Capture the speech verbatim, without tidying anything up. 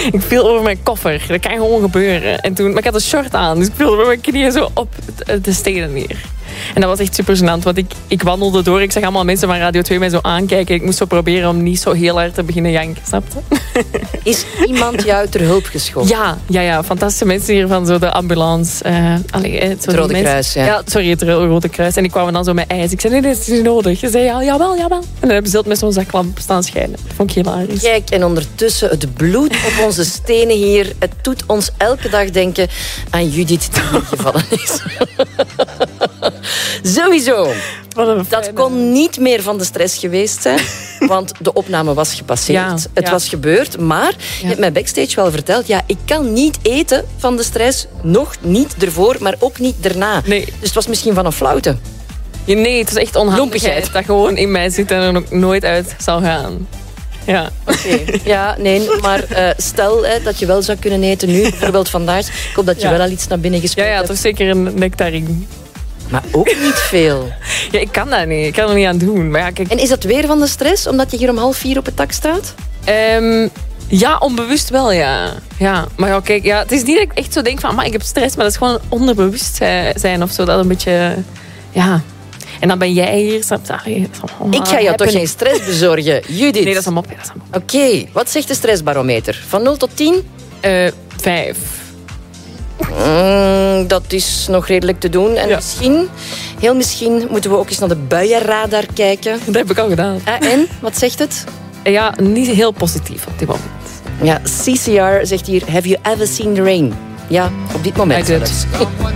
Ik viel over mijn koffer. Dat kan gewoon gebeuren. En toen, maar ik had een short aan, dus ik viel met mijn knieën zo op de stenen neer. En dat was echt super gênant, want ik, ik wandelde door. Ik zag allemaal mensen van Radio twee mij zo aankijken. Ik moest zo proberen om niet zo heel hard te beginnen janken, snap je? Is iemand jou ter hulp geschoten? Ja, ja, ja, fantastische mensen hier van zo de ambulance. Uh, allee, eh, het Rode mensen. Kruis, ja. Ja, sorry, het Rode Kruis. En die kwamen dan zo met ijs. Ik zei, nee, nee, dat is niet nodig. Ze zei, ja, jawel, jawel. En dan hebben ze het met zo'n zaklamp staan schijnen. Dat vond ik hilarisch. Kijk, en ondertussen het bloed op onze stenen hier. Het doet ons elke dag denken aan Judith die hier gevallen is. Sowieso. Dat kon niet meer van de stress geweest zijn. Want de opname was gepasseerd. Ja, het ja. was gebeurd. Maar ja. je hebt mij backstage wel verteld. Ja, ik kan niet eten van de stress. Nog niet ervoor, maar ook niet daarna. Nee. Dus het was misschien van een flauwte. Ja, nee, het is echt onhandigheid dat gewoon in mij zit en er ook nooit uit zal gaan. Ja. Oké. Okay. Ja, nee, maar uh, stel hè, dat je wel zou kunnen eten nu, bijvoorbeeld vandaag. Ik hoop dat je ja. wel al iets naar binnen gesproken hebt. Ja, ja, toch zeker een nectarine. Maar ook niet veel. Ja, ik kan dat niet. Ik kan er niet aan doen. Maar ja, kijk... En is dat weer van de stress, omdat je hier om half vier op het dak staat? Um, ja, onbewust wel, ja. ja. Maar ja, kijk, ja, het is niet dat ik echt zo denk van, maar ik heb stress, maar dat is gewoon onderbewust zijn of zo. Dat een beetje, ja... En dan ben jij hier. Sorry, oh, ik ga jou toch geen stress bezorgen, Judith? Nee, dat is een mopje. Oké, okay. Wat zegt de stressbarometer? Van nul tot tien? Uh, vijf. Mm, dat is nog redelijk te doen. En ja. misschien, heel misschien, moeten we ook eens naar de buienradar kijken. Dat heb ik al gedaan. Ah, en? Wat zegt het? Ja, niet heel positief op dit moment. Ja, C C R zegt hier, have you ever seen the rain? Ja, op dit moment.